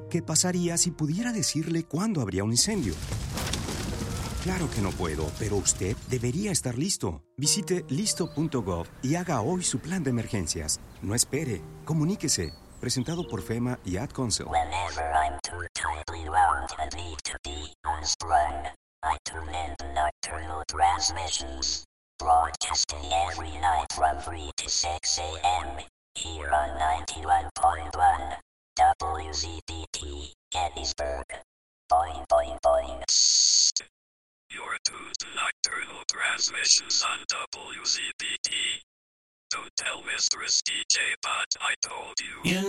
¿Qué pasaría si pudiera decirle cuándo habría un incendio? Claro que no puedo, pero usted debería estar listo. Visite listo.gov y haga hoy su plan de emergencias. No espere, comuníquese. Presentado por FEMA y Ad Council. Whenever I'm too tightly wound and need to be unstrung, I tune in to Nocturnal Transmissions, broadcasting every night from 3 to 6 a.m. here on 91.1 WZPT, Gettysburg. Boing, boing, boing. You're tuned to Nocturnal Transmissions on WZPT. Don't tell Mistress DJ Pot I told you.